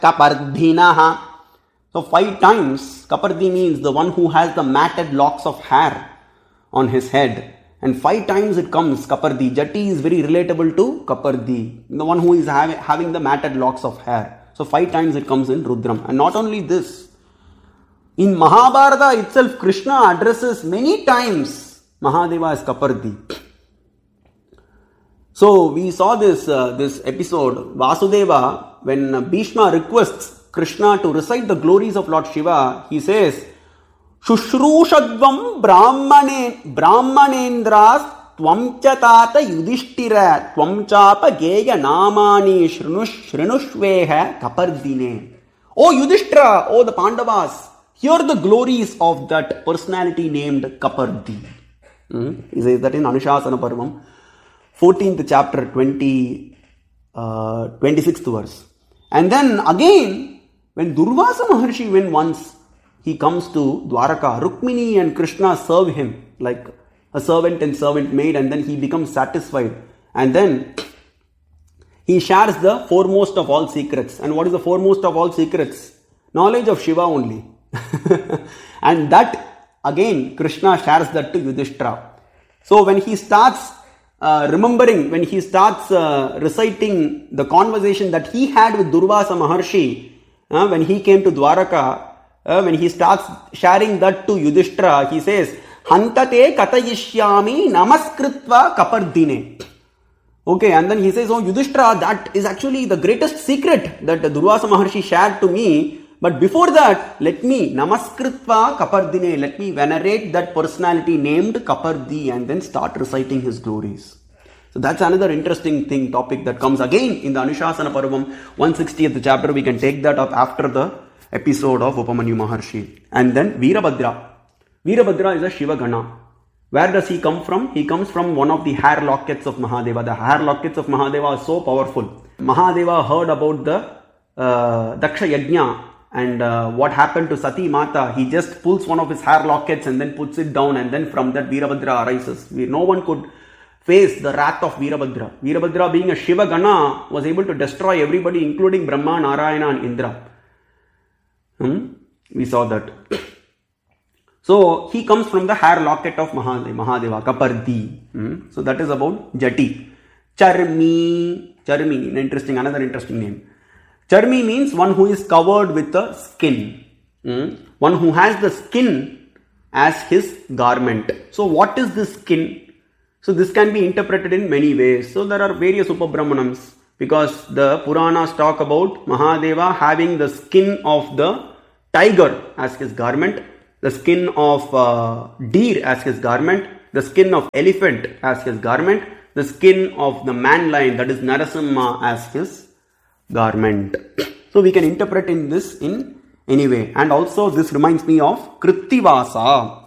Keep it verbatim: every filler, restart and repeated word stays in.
kapardhinaha. So five times, Kapardhi means the one who has the matted locks of hair on his head. And five times it comes Kapardhi. Jati is very relatable to Kapardhi, the one who is having, having the matted locks of hair. So five times it comes in Rudram. And not only this, in Mahabharata itself, Krishna addresses many times Mahadeva as Kapardhi. So we saw this uh, this episode, Vasudeva, when Bhishma requests Krishna to recite the glories of Lord Shiva, he says, Shushrushadvam brahmane, brahmanendras tvamchatata yudhishtira tvamchapa geya namani shrinush shrinushveha kapardine. O Yudhishthira, O the Pandavas, hear the glories of that personality named Kapardhi. Hmm? He says that in Anushasana Parvam, fourteenth chapter, twenty, uh, twenty-sixth verse. And then again, when Durvasa Maharshi went once, he comes to Dwaraka, Rukmini and Krishna serve him like a servant and servant maid, and then he becomes satisfied. And then he shares the foremost of all secrets. And what is the foremost of all secrets? Knowledge of Shiva only. And that again, Krishna shares that to Yudhishthira. So when he starts uh, remembering, when he starts uh, reciting the conversation that he had with Durvasa Maharshi, uh, when he came to Dwaraka, uh, when he starts sharing that to Yudhishthira, he says, Hantate katayishyami namaskritva kapardine. Okay, and then he says, oh Yudhishthira, that is actually the greatest secret that Durvasa Maharshi shared to me. But before that, let me namaskritva kapardine, let me venerate that personality named Kapardhi and then start reciting his glories. So that's another interesting thing, topic that comes again in the Anushasana Parvam, one hundred sixtieth chapter. We can take that up after the episode of Upamanyu Maharshi. And then Veerabhadra. Veerabhadra is a Shiva Gana. Where does he come from? He comes from one of the hair lockets of Mahadeva. The hair lockets of Mahadeva are so powerful. Mahadeva heard about the uh, Daksha Yajna and uh, what happened to Sati Mata. He just pulls one of his hair lockets and then puts it down, and then from that Veerabhadra arises. No one could face the wrath of Veerabhadra. Veerabhadra, being a Shiva Gana, was able to destroy everybody, including Brahma, Narayana and Indra. Hmm? We saw that. So he comes from the hair locket of Mahadeva, Mahadeva Kapardhi. Hmm? So that is about Jati. Charmi. Charmi, an interesting, another interesting name. Charmi means one who is covered with the skin. Hmm? One who has the skin as his garment. So what is this skin? So this can be interpreted in many ways. So there are various Upabrahmanams, because the Puranas talk about Mahadeva having the skin of the tiger as his garment, the skin of uh, deer as his garment, the skin of elephant as his garment, the skin of the man lion, that is Narasimha, as his garment. So we can interpret in this in any way. And also this reminds me of Krittivasa.